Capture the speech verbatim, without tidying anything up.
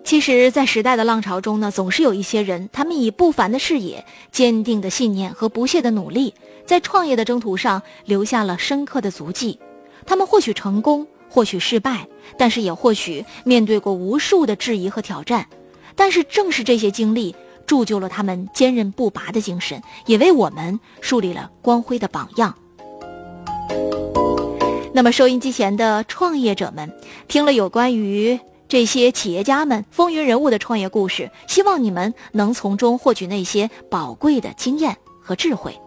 其实在时代的浪潮中呢，总是有一些人，他们以不凡的视野、坚定的信念和不懈的努力，在创业的征途上留下了深刻的足迹。他们或许成功，或许失败，但是也或许面对过无数的质疑和挑战。但是正是这些经历铸就了他们坚韧不拔的精神，也为我们树立了光辉的榜样。那么收音机前的创业者们，听了有关于这些企业家们风云人物的创业故事，希望你们能从中获取那些宝贵的经验和智慧。